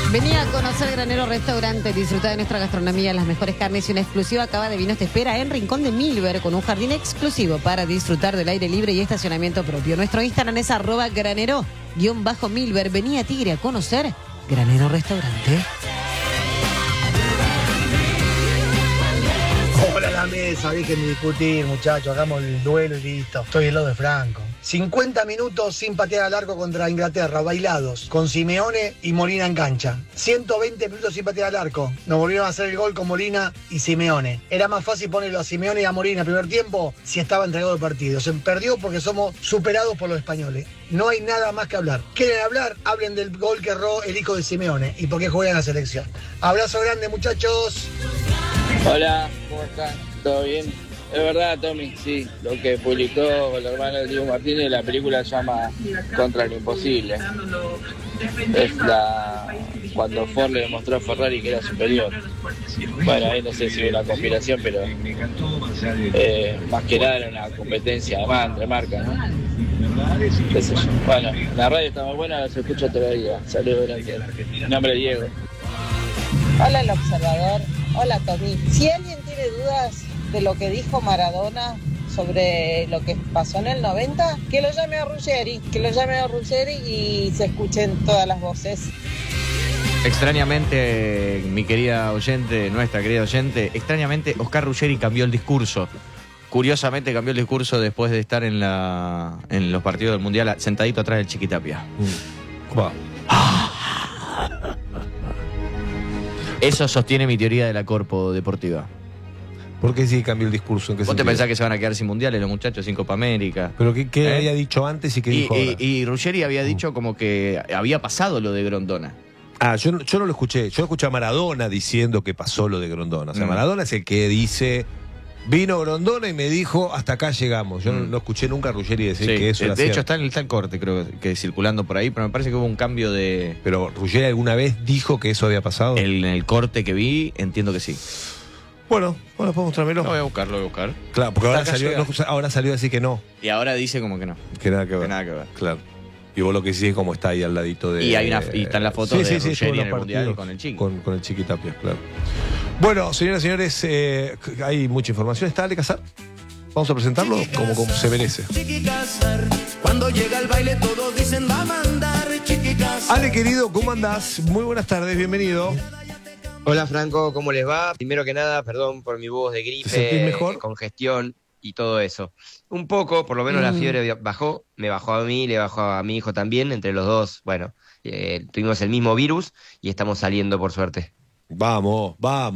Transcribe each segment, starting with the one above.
Venía a conocer Granero Restaurante, disfrutar de nuestra gastronomía, las mejores carnes y una exclusiva cava de vinos te espera en Rincón de Milver con un jardín exclusivo para disfrutar del aire libre y estacionamiento propio. Nuestro Instagram es @granero_milver. Venía Tigre a conocer Granero Restaurante. Hola la mesa, dejen de discutir, muchachos, hagamos el duelo y listo. Estoy del lado de Franco. 50 minutos sin patear al arco contra Inglaterra, bailados, con Simeone y Molina en cancha. 120 minutos sin patear al arco. Nos volvieron a hacer el gol con Molina y Simeone. Era más fácil ponerlo a Simeone y a Molina en primer tiempo si estaba entregado el partido. Se perdió porque somos superados por los españoles. No hay nada más que hablar. ¿Quieren hablar? Hablen del gol que erró el hijo de Simeone y por qué juega en la selección. Abrazo grande, muchachos. Hola, ¿cómo están? ¿Todo bien? Es verdad, Tommy, sí, lo que publicó el hermano de Diego Martínez, la película se llama Contra lo Imposible. Es cuando Ford le demostró a Ferrari que era superior. Bueno, ahí no sé si es una conspiración, pero más que nada era una competencia además entre marcas, ¿no? ¿Qué sé yo? Bueno, la radio está muy buena, se escucha todavía. Saludos, gracias. Mi nombre es Diego. Hola, el observador. Hola, Tommy. Si alguien tiene dudas de lo que dijo Maradona sobre lo que pasó en el 90, que lo llame a Ruggeri, y se escuchen todas las voces. Extrañamente, mi querida oyente, nuestra querida oyente, extrañamente Oscar Ruggeri cambió el discurso. Curiosamente cambió el discurso después de estar en los partidos del Mundial sentadito atrás del Chiquitapia. Wow. Eso sostiene mi teoría de la corpo deportiva. ¿Por qué sí cambió el discurso? ¿En qué ¿Vos te sentido? pensás que se van a quedar sin mundiales los muchachos, sin Copa América? ¿Pero qué había dicho antes y qué dijo ahora? Y Ruggeri había dicho como que había pasado lo de Grondona. Yo no lo escuché. Yo escuché a Maradona diciendo que pasó lo de Grondona. O sea, Maradona es el que dice, vino Grondona y me dijo, hasta acá llegamos. Yo no escuché nunca a Ruggeri decir que eso era de hecho cierto. está el corte, creo que circulando por ahí, pero me parece que hubo un cambio de... ¿Pero Ruggeri alguna vez dijo que eso había pasado? En el corte que vi, entiendo que sí. Bueno, podemos mostrármelo. Lo voy a buscar. Claro, porque Hasta acá ahora salió a decir que no. Y ahora dice como que no. Que nada que ver. Que nada que ver. Claro. Y vos lo que sí es como está ahí al ladito de... Y está en la foto de Ruggeri en el Mundial con el Chiqui. Con el Chiquitapia, claro. Bueno, señoras y señores, hay mucha información. ¿Está Ale Casar? Vamos a presentarlo como se merece. Cuando llega el baile todos dicen va a mandar Chiqui Casar. Ale, querido, ¿cómo andás? Muy buenas tardes, bienvenido. Hola Franco, ¿cómo les va? Primero que nada, perdón por mi voz de ¿Te sentís gripe, mejor? congestión y todo eso. Un poco, por lo menos la fiebre bajó, me bajó a mí, le bajó a mi hijo también, entre los dos, bueno, tuvimos el mismo virus y estamos saliendo por suerte. Vamos.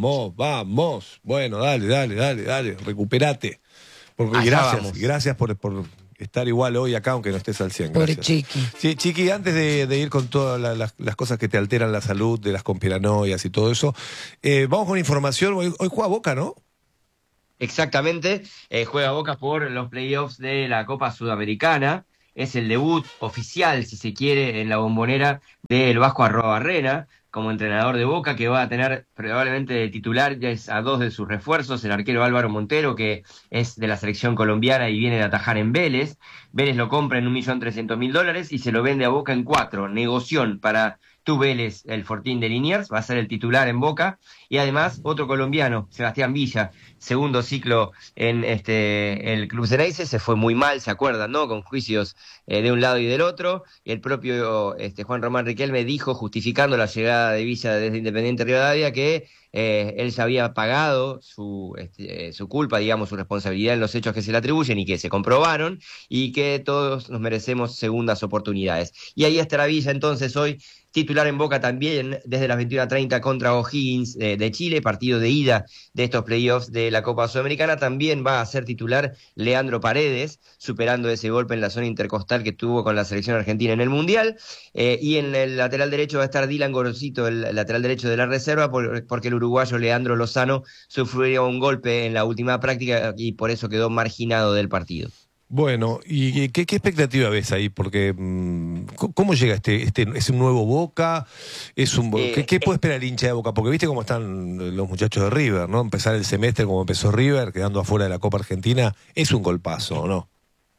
Bueno, dale, recuperate. Allá vamos. Gracias por estar igual hoy acá, aunque no estés al 100. Pobre Gracias. Chiqui. Sí, Chiqui, antes de ir con todas las cosas que te alteran la salud, de las conspiranoias y todo eso, vamos con información. Hoy juega Boca, ¿no? Exactamente, juega Boca por los playoffs de la Copa Sudamericana. Es el debut oficial, si se quiere, en la Bombonera del Vasco Arrobarrena como entrenador de Boca, que va a tener probablemente de titular ya es a dos de sus refuerzos, el arquero Álvaro Montero, que es de la selección colombiana y viene de atajar en Vélez. Vélez lo compra en $1.300.000 y se lo vende a Boca en 4. Negoción para tu Vélez, el Fortín de Liniers, va a ser el titular en Boca. Y además, otro colombiano, Sebastián Villa, segundo ciclo en el Club Ceneice, se fue muy mal, ¿se acuerdan, no? Con juicios de un lado y del otro. Y el propio Juan Román Riquelme dijo, justificando la llegada de Villa desde Independiente Rivadavia, que él ya había pagado su culpa, digamos, su responsabilidad en los hechos que se le atribuyen y que se comprobaron, y que todos nos merecemos segundas oportunidades. Y ahí estará Villa entonces hoy, titular en Boca también desde las 21:30 contra O'Higgins de Chile, partido de ida de estos playoffs de la Copa Sudamericana. También va a ser titular Leandro Paredes, superando ese golpe en la zona intercostal que tuvo con la selección argentina en el Mundial. Y en el lateral derecho va a estar Dylan Gorosito, el lateral derecho de la reserva, porque el uruguayo Leandro Lozano sufrió un golpe en la última práctica y por eso quedó marginado del partido. Bueno, ¿y qué expectativa ves ahí? Porque, ¿cómo llega es un nuevo Boca? ¿Qué puede esperar el hincha de Boca? Porque viste cómo están los muchachos de River, ¿no? Empezar el semestre como empezó River, quedando afuera de la Copa Argentina, es un golpazo, ¿o no?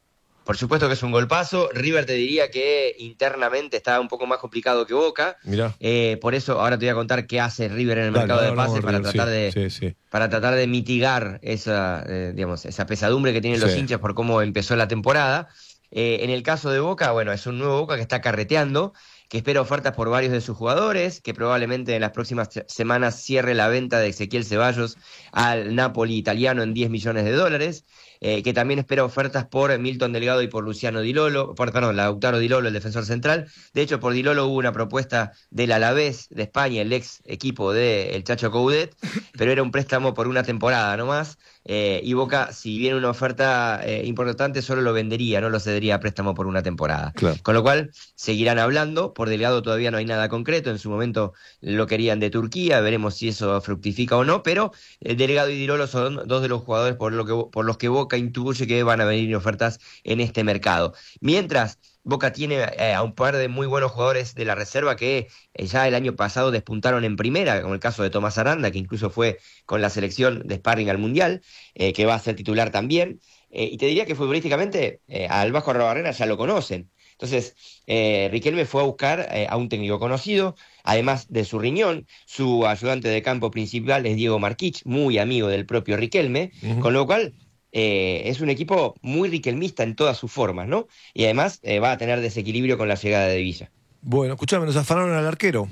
Por supuesto que es un golpazo. River te diría que internamente está un poco más complicado que Boca. Mirá. Por eso ahora te voy a contar qué hace River en el Dale, mercado de ahora pases hablamos de River, sí. para tratar de mitigar esa, digamos, esa pesadumbre que tienen los Sí. hinchas por cómo empezó la temporada. En el caso de Boca, bueno, es un nuevo Boca que está carreteando, que espera ofertas por varios de sus jugadores, que probablemente en las próximas semanas cierre la venta de Ezequiel Ceballos al Napoli italiano en $10 millones, que también espera ofertas por Milton Delgado y por Luciano Di Lolo, Lautaro Di Lolo, el defensor central. De hecho, por Di Lolo hubo una propuesta del Alavés de España, el ex equipo del Chacho Coudet, pero era un préstamo por una temporada nomás, y Boca, si viene una oferta importante, solo lo vendería, no lo cedería a préstamo por una temporada. Claro. Con lo cual, seguirán hablando. Por Delgado todavía no hay nada concreto, en su momento lo querían de Turquía, veremos si eso fructifica o no, pero Delgado y Di Lolo son dos de los jugadores por los que Boca intuye que van a venir ofertas en este mercado. Mientras Boca tiene a un par de muy buenos jugadores de la reserva que ya el año pasado despuntaron en primera, como el caso de Tomás Aranda, que incluso fue con la selección de sparring al Mundial, que va a ser titular también. Y te diría que futbolísticamente al Vasco Arrobarrena ya lo conocen. Entonces, Riquelme fue a buscar a un técnico conocido, además de su riñón. Su ayudante de campo principal es Diego Marquich, muy amigo del propio Riquelme, con lo cual es un equipo muy riquelmista en todas sus formas, ¿no? Y además va a tener desequilibrio con la llegada de Villa. Bueno, escuchame, nos afanaron al arquero.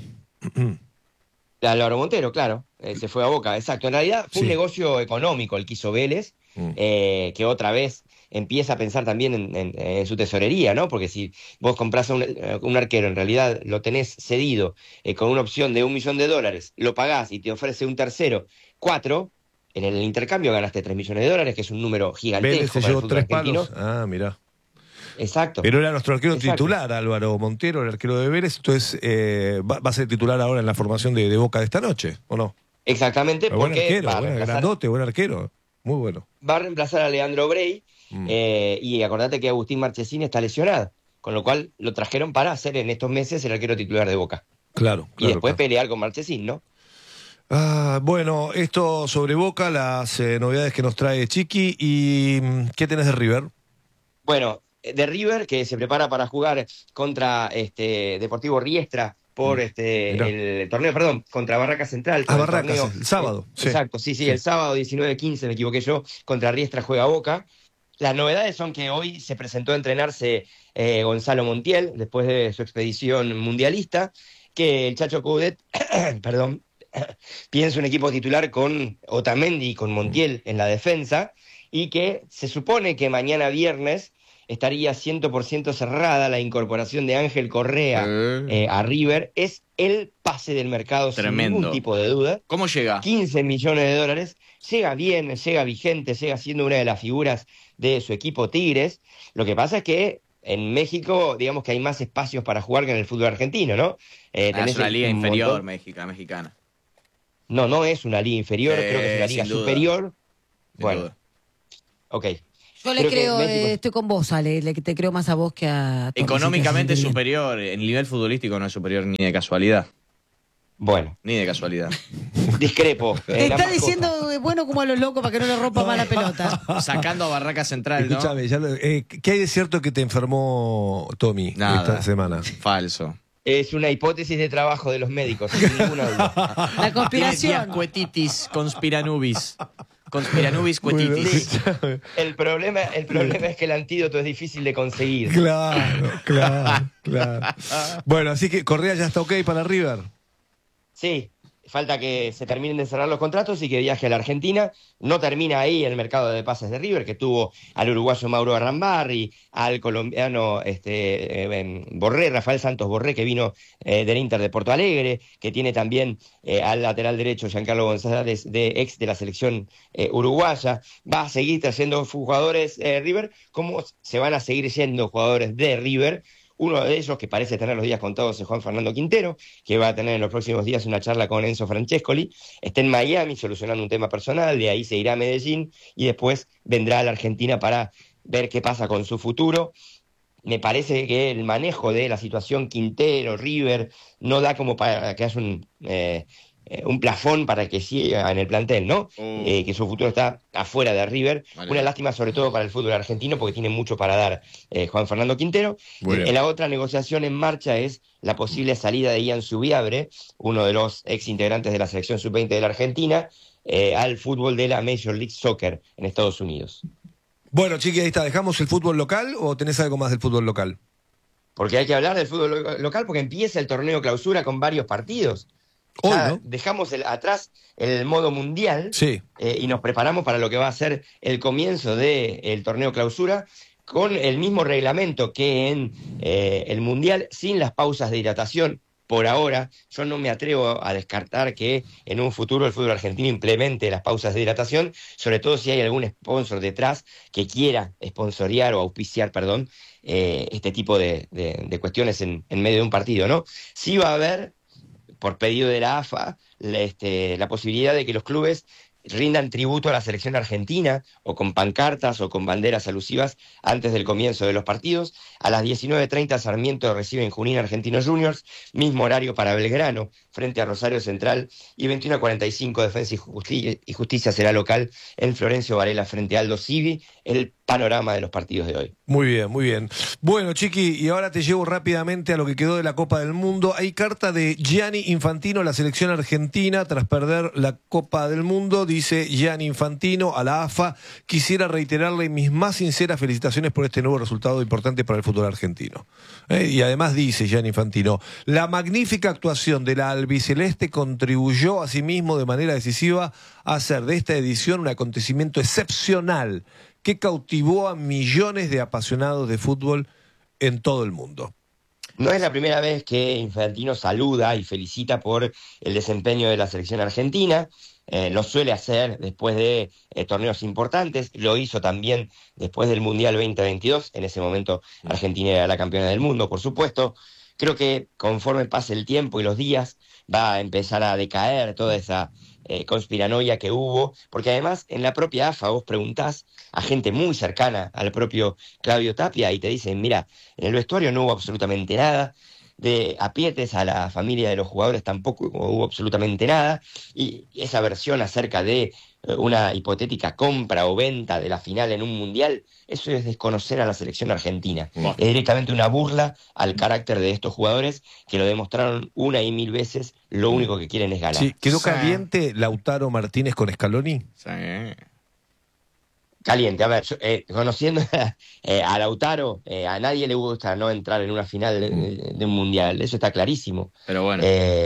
Álvaro Montero, claro, se fue a Boca, exacto. En realidad fue un Sí. negocio económico el que hizo Vélez, que otra vez empieza a pensar también en su tesorería, ¿no? Porque si vos comprás un arquero, en realidad lo tenés cedido con una opción de $1 millón, lo pagás y te ofrece un tercero 4, en el intercambio ganaste $3 millones, que es un número Vélez gigantesco se para el llevó fútbol 3 argentino. palos. Ah, mirá. Exacto. Pero era nuestro arquero Exacto. titular, Álvaro Montero, el arquero de Vélez. Entonces, va a ser titular ahora en la formación de Boca de esta noche, ¿o no? Exactamente, Pero buen porque arquero, va a reemplazar, grandote, buen arquero. Muy bueno. va a reemplazar a Leandro Brey, y acordate que Agustín Marchesín está lesionado, con lo cual lo trajeron para ser en estos meses el arquero titular de Boca. Claro. Y después pelear con Marchesín, ¿no? Bueno, esto sobre Boca, las novedades que nos trae Chiqui. ¿Y qué tenés de River? Bueno, de River, que se prepara para jugar contra Deportivo Riestra por Mirá. el torneo, perdón, contra Barracas Central. A con Barracas, torneo, el sábado. Sí. Exacto, sí, el sábado 19-15, me equivoqué yo, contra Riestra juega Boca. Las novedades son que hoy se presentó a entrenarse Gonzalo Montiel, después de su expedición mundialista, que el Chacho Coudet, perdón, piensa un equipo titular con Otamendi y con Montiel en la defensa, y que se supone que mañana viernes estaría 100% cerrada la incorporación de Ángel Correa a River. Es el pase del mercado Tremendo. sin ningún tipo de duda. ¿Cómo llega? $15 millones. Llega bien, llega vigente, llega siendo una de las figuras de su equipo Tigres. Lo que pasa es que en México, digamos que hay más espacios para jugar que en el fútbol argentino, ¿no? Es Tenés una liga un inferior montón. mexicana. No es una liga inferior, creo que es una liga sin duda. superior. Sin Bueno, duda. ok. Yo le Creo que creo, México- estoy con vos, Ale, te creo más a vos que a Torres, Económicamente sí, que se siente superior, en nivel futbolístico no es superior ni de casualidad. Bueno, Ni de casualidad. discrepo. bien. Te está ambas diciendo cosas. bueno como a los locos para que no le rompa más la pelota. Sacando a Barraca Central, ¿no? Escúchame, ¿qué hay de cierto que te enfermó Tommy Nada. esta semana? Falso. Es una hipótesis de trabajo de los médicos, sin ninguna duda. La conspiración. Cuetitis, conspiranubis. Conspiranubis cuetitis. El problema es que el antídoto es difícil de conseguir. Claro. Bueno, así que Correa ya está ok para River. Sí, falta que se terminen de cerrar los contratos y que viaje a la Argentina. No termina ahí el mercado de pases de River, que tuvo al uruguayo Mauro Arrambarri, al colombiano Borré, Rafael Santos Borré, que vino del Inter de Porto Alegre, que tiene también al lateral derecho Giancarlo González, ex de la selección uruguaya. Va a seguir trayendo jugadores River, como se van a seguir yendo jugadores de River. Uno de ellos, que parece tener los días contados, es Juan Fernando Quintero, que va a tener en los próximos días una charla con Enzo Francescoli. Está en Miami solucionando un tema personal, de ahí se irá a Medellín y después vendrá a la Argentina para ver qué pasa con su futuro. Me parece que el manejo de la situación Quintero, River, no da como para que haya un plafón para que siga en el plantel, ¿no? Que su futuro está afuera de River. Vale. Una lástima sobre todo para el fútbol argentino porque tiene mucho para dar Juan Fernando Quintero. La otra negociación en marcha es la posible salida de Ian Subiabre, uno de los ex integrantes de la selección sub-20 de la Argentina, al fútbol de la Major League Soccer en Estados Unidos. Bueno, Chiqui, ahí está. ¿Dejamos el fútbol local o tenés algo más del fútbol local? Porque hay que hablar del fútbol local porque empieza el torneo clausura con varios partidos. Hoy, ¿no? Dejamos atrás el modo mundial Sí. Y nos preparamos para lo que va a ser el comienzo del torneo clausura con el mismo reglamento que en el mundial, sin las pausas de hidratación. Por ahora, yo no me atrevo a descartar que en un futuro el fútbol argentino implemente las pausas de hidratación, sobre todo si hay algún sponsor detrás que quiera sponsorear o auspiciar, este tipo de cuestiones en medio de un partido, ¿no? Sí va a haber, por pedido de la AFA, la posibilidad de que los clubes rindan tributo a la selección argentina, o con pancartas o con banderas alusivas antes del comienzo de los partidos. A las 19:30 Sarmiento recibe en Junín Argentinos Juniors, mismo horario para Belgrano frente a Rosario Central, y 21:45 Defensa y Justicia será local en Florencio Varela frente a Aldo Civi. El panorama de los partidos de hoy. Muy bien, muy bien. Bueno, Chiqui, y ahora te llevo rápidamente a lo que quedó de la Copa del Mundo. Hay carta de Gianni Infantino a la selección argentina tras perder la Copa del Mundo. Dice Gianni Infantino a la AFA: quisiera reiterarle mis más sinceras felicitaciones por este nuevo resultado importante para el fútbol argentino. Y además dice Gianni Infantino: la magnífica actuación de la albiceleste contribuyó asimismo de manera decisiva a hacer de esta edición un acontecimiento excepcional que cautivó a millones de apasionados de fútbol en todo el mundo. No es la primera vez que Infantino saluda y felicita por el desempeño de la selección argentina. Lo suele hacer después de torneos importantes. Lo hizo también después del Mundial 2022. En ese momento Argentina era la campeona del mundo, por supuesto. Creo que conforme pase el tiempo y los días va a empezar a decaer toda esa conspiranoia que hubo, porque además en la propia AFA vos preguntás a gente muy cercana al propio Claudio Tapia y te dicen: mira, en el vestuario no hubo absolutamente nada, de aprietes a la familia de los jugadores tampoco hubo absolutamente nada, y esa versión acerca de una hipotética compra o venta de la final en un mundial, eso es desconocer a la selección argentina. Es directamente una burla al carácter de estos jugadores que lo demostraron una y mil veces. Lo único que quieren es ganar. Sí, ¿quedó caliente Lautaro Martínez con Scaloni? Sí. Caliente, a ver, conociendo a Lautaro, a nadie le gusta no entrar en una final de un mundial, eso está clarísimo. Pero bueno.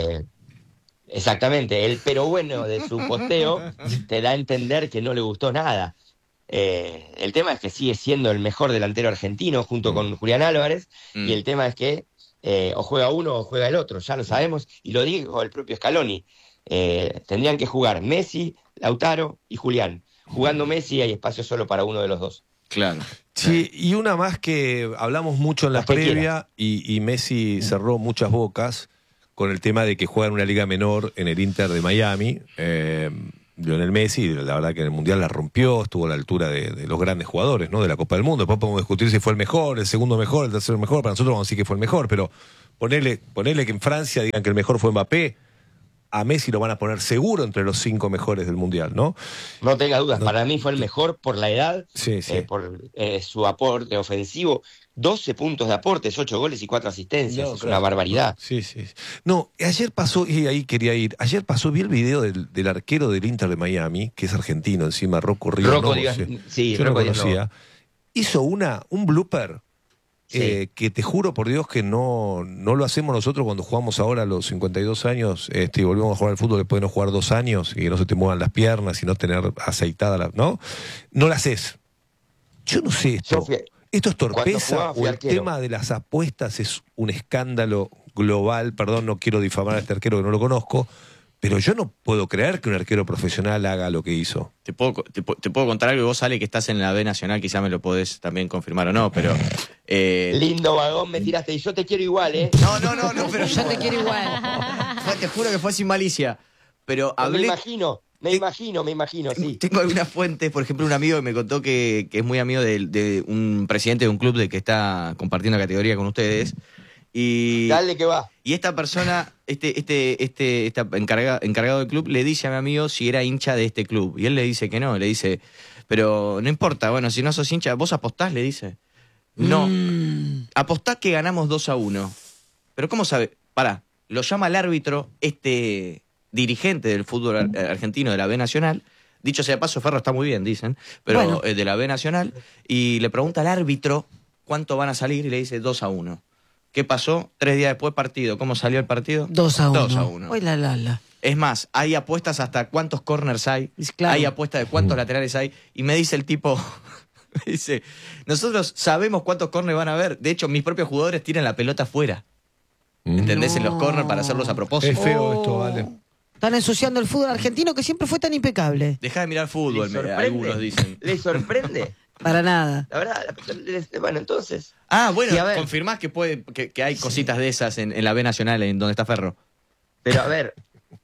Exactamente, el pero bueno de su posteo te da a entender que no le gustó nada. El tema es que sigue siendo el mejor delantero argentino junto con Julián Álvarez, y el tema es que o juega uno o juega el otro, ya lo sabemos, y lo dijo el propio Scaloni. Tendrían que jugar Messi, Lautaro y Julián. Jugando Messi hay espacio solo para uno de los dos. Claro. Sí, y una más que hablamos mucho en la previa, y Messi cerró muchas bocas con el tema de que juega en una liga menor en el Inter de Miami. Lionel Messi, la verdad que en el Mundial la rompió, estuvo a la altura de los grandes jugadores, ¿no?, de la Copa del Mundo. Después podemos discutir si fue el mejor, el segundo mejor, el tercero mejor. Para nosotros vamos a decir que fue el mejor, pero ponerle que en Francia digan que el mejor fue Mbappé, a Messi lo van a poner seguro entre los 5 mejores del Mundial, ¿no? No tenga dudas, para mí fue el mejor por la edad, sí. por su aporte ofensivo. 12 puntos de aportes, 8 goles y 4 asistencias, es una barbaridad. Sí. No, ayer pasó, y ahí quería ir, vi el video del arquero del Inter de Miami, que es argentino encima, Rocco Ríos. Rocco no, Díaz, sí, yo Rocco no conocía. Hizo un blooper. Sí. Que te juro por Dios que no lo hacemos nosotros cuando jugamos ahora a los 52 años y volvemos a jugar al fútbol después de no jugar 2 años y que no se te muevan las piernas y no tener aceitada ¿no? No la haces. Yo no sé esto. ¿Esto es torpeza o el tema de las apuestas es un escándalo global? Perdón, no quiero difamar a este arquero que no lo conozco, pero yo no puedo creer que un arquero profesional haga lo que hizo. Te puedo contar algo, y vos, Ale, que estás en la B Nacional, quizá me lo podés también confirmar o no, pero... Lindo vagón me tiraste, y yo te quiero igual, ¿eh? No, pero yo te quiero igual. Te juro que fue sin malicia. Pero hablé... Me imagino, sí. Tengo algunas fuentes, por ejemplo, un amigo que me contó que es muy amigo de un presidente de un club de que está compartiendo categoría con ustedes, Y, Dale que va. y esta persona, encargado del club, le dice a mi amigo si era hincha de este club. Y él le dice que no, le dice, pero no importa, bueno, si no sos hincha, vos apostás, le dice. No, apostá que ganamos 2-1. Pero ¿cómo sabe? Pará, lo llama el árbitro, dirigente del fútbol argentino de la B Nacional. Dicho sea de paso, Ferro está muy bien, dicen, pero Bueno. de la B Nacional. Y le pregunta al árbitro cuánto van a salir y le dice 2-1. ¿Qué pasó? 3 días después partido. ¿Cómo salió el partido? 2-1. 2-1. Uy, la. Es más, hay apuestas hasta cuántos corners hay, Claro. hay apuestas de cuántos laterales hay, y me dice el tipo, me dice, nosotros sabemos cuántos corners van a haber, de hecho mis propios jugadores tiran la pelota afuera, ¿entendés? En los corners para hacerlos a Es propósito. feo esto, vale. Están ensuciando el fútbol argentino que siempre fue tan impecable. Deja de mirar fútbol, ¿Le sorprende? algunos dicen. ¿Le sorprende? Para nada. La verdad, bueno, entonces. Ah, bueno, Sí, a ver. confirmás que hay cositas de esas en la B Nacional, en donde está Ferro. Pero a ver,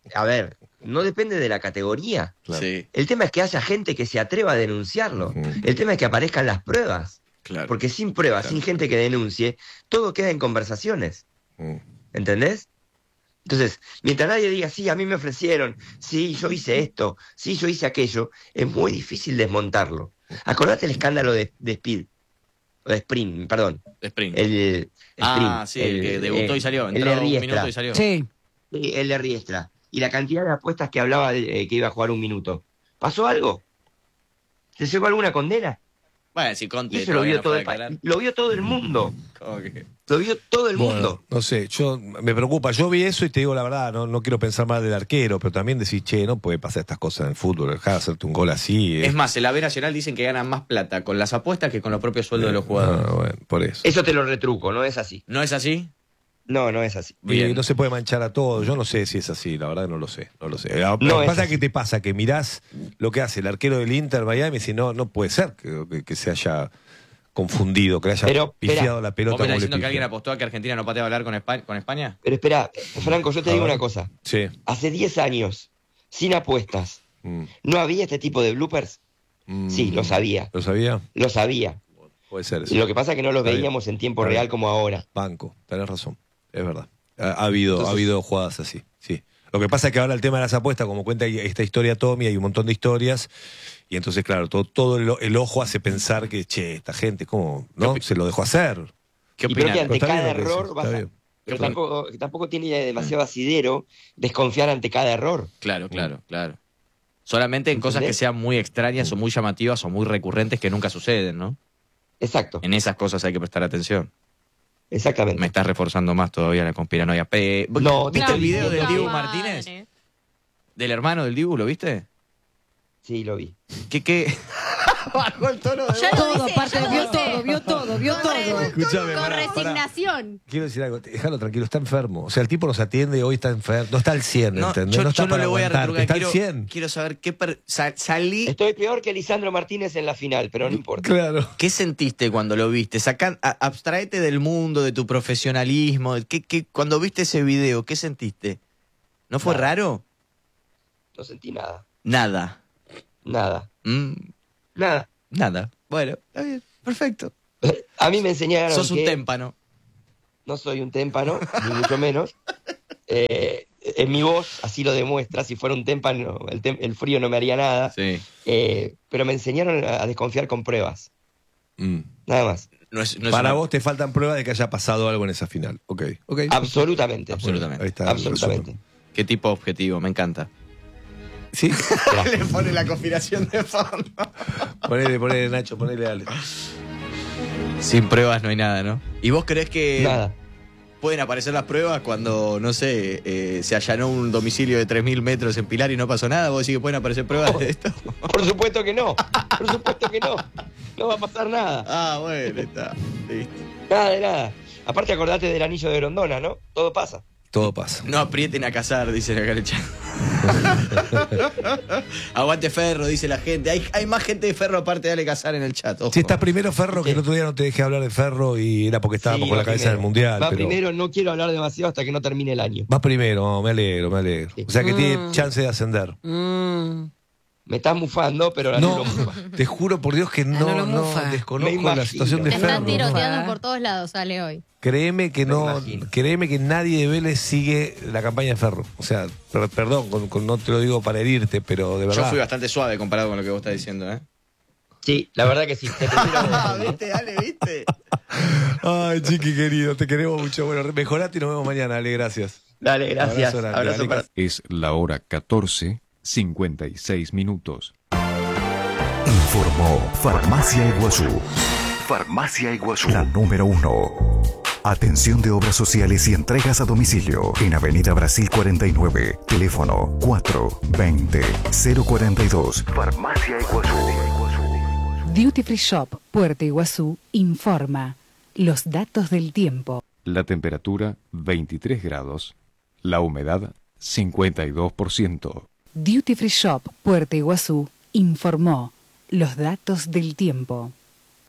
no depende de la categoría. Claro. Sí, El tema es que haya gente que se atreva a denunciarlo. El tema es que aparezcan las pruebas. claro. Porque sin pruebas, sin gente que denuncie, todo queda en conversaciones. ¿Entendés? Entonces, mientras nadie diga, sí, a mí me ofrecieron, sí, yo hice esto, sí, yo hice aquello, es muy difícil desmontarlo. Acordate el escándalo de Speed, o de Sprint, perdón. Sprint. El Sprint, Sí, el que debutó y salió, el entró de un Riestra. minuto y salió. Sí. Sí, el de Riestra. Y la cantidad de apuestas que hablaba que iba a jugar un minuto. ¿Pasó algo? ¿Se llegó alguna condena? Bueno, si Y Conte eso lo todavía vio no todo fue a el país. declarar. Lo vio todo el mundo. ¿Cómo que? Lo vio todo el Bueno, mundo. no sé, me preocupa. Yo vi eso y te digo la verdad, no quiero pensar mal del arquero, pero también decís, che, no puede pasar estas cosas en el fútbol, dejar de hacerte un gol así. Es más, en la B Nacional dicen que ganan más plata con las apuestas que con los propios sueldos de los jugadores. Bueno, por eso. Eso te lo retruco, no es así. ¿No es así? No, no es así. Bien. Y no se puede manchar a todos. Yo no sé si es así, la verdad no lo sé. No Lo es que pasa es así. que te pasa que mirás lo que hace el arquero del Inter Miami y decís, no puede ser que se haya confundido, que le haya Pero, pifiado espera, la ¿Vos pelota me como estás le diciendo que pifia. alguien apostó a que Argentina no pateaba al arco con España? Pero espera, Franco, yo te A digo ver. una cosa. Sí. Hace 10 años, sin apuestas, Mm. ¿no había este tipo de bloopers? Sí, lo sabía. ¿Lo sabía? Lo sabía. Puede ser eso. Lo que pasa es que no los Está bien. veíamos en tiempo Está bien. real como ahora. Banco, tenés razón, es verdad. Ha habido Entonces- jugadas así, sí. Lo que pasa es que ahora el tema de las apuestas, como cuenta esta historia Tommy, hay un montón de historias, y entonces, claro, todo el ojo hace pensar que, che, esta gente, ¿cómo? ¿No? Se lo dejó hacer. ¿Qué Y creo opinas? que ante Pero está cada bien lo que error decís, vas está a... bien. Pero tampoco tiene demasiado asidero desconfiar ante cada error. Claro. Solamente en cosas que ¿Entendés? sean muy extrañas o muy llamativas o muy recurrentes que nunca suceden, ¿no? Exacto, En esas cosas hay que prestar atención. exactamente. Me estás reforzando más todavía la conspiranoia. No, ¿Viste te el video estoy del diciendo- Dibu Martínez? ¿Del hermano del Dibu, lo viste? Sí, lo vi. ¿Qué? Bajó el tono de Ya lo Todo, dice, aparte, ya lo vio dice. vio todo. Escuchame, Con pará. resignación. Quiero decir algo, déjalo tranquilo, está enfermo. O sea, el tipo nos atiende, hoy está enfermo, no está al 100, ¿entendés? yo no está no para le voy a aguantarte, retrucar. está al 100. Quiero saber qué salí. Estoy peor que Lisandro Martínez en la final, pero no importa. Claro. ¿Qué sentiste cuando lo viste? Abstraete del mundo, de tu profesionalismo. Cuando viste ese video, ¿qué sentiste? ¿No fue Nada. raro? No sentí nada. Nada. Nada. Mm, Nada. nada. Bueno, está bien. Perfecto. A mí me enseñaron Sos un que témpano. no soy un témpano, ni mucho menos. En mi voz así lo demuestra. Si fuera un témpano, el frío no me haría nada. Sí. Pero me enseñaron a desconfiar con pruebas. Nada más. No es Para una- vos te faltan pruebas de que haya pasado algo en esa final. Ok. Absolutamente. Absolutamente. Ahí está. Absolutamente. ¿Qué tipo objetivo? Me encanta. Sí. Le pone la conspiración de fondo. ponele, Nacho, ponele, Ale. Sin pruebas no hay nada, ¿no? ¿Y vos creés que Nada. pueden aparecer las pruebas cuando, no sé, se allanó un domicilio de 3.000 metros en Pilar y no pasó nada? ¿Vos decís que pueden aparecer pruebas de esto? Por supuesto que no. Por supuesto que no. No va a pasar nada. Ah, bueno, está. Listo. Nada de nada. Aparte acordate del anillo de Grondona, ¿no? Todo pasa. Todo pasa. No aprieten a cazar, dicen acá en el chat. Aguante Ferro, dice la gente. Hay más gente de Ferro aparte de Ale Cazar en el chat. Ojo. Si estás primero Ferro, que el otro día no te dejé hablar de Ferro y era porque estábamos Sí, con la va cabeza primero. en el Mundial. Va pero primero, no quiero hablar demasiado hasta que no termine el año. vas primero, me alegro. Sí. O sea que tiene chance de ascender. Me Me estás mufando, pero la No, Lulo mufa. te juro por Dios que Lulo no mufa. Me desconozco imagino. la situación de Te están Ferro. tiroteando por todos lados, sale hoy. Créeme que Me no, imagino. créeme que nadie de Vélez sigue la campaña de Ferro. O sea, perdón, no te lo digo para herirte, pero de Yo verdad. fui bastante suave comparado con lo que vos estás diciendo, ¿eh? Sí, la verdad que sí. Te prefiero a vos. ¿Viste, Ale? ¿Viste? Ay, chiqui querido, te queremos mucho. Bueno, mejorate y nos vemos mañana, Ale, gracias. Dale, gracias. Abrazo grande, Abrazo Ale. para Es la hora 14:56. Informó Farmacia Iguazú. Farmacia Iguazú, la número 1. Atención de obras sociales y entregas a domicilio en Avenida Brasil 49, teléfono 420-042. Farmacia Iguazú. Duty Free Shop Puerto Iguazú informa los datos del tiempo. La temperatura 23 grados. La humedad 52%. Duty Free Shop Puerto Iguazú informó los datos del tiempo.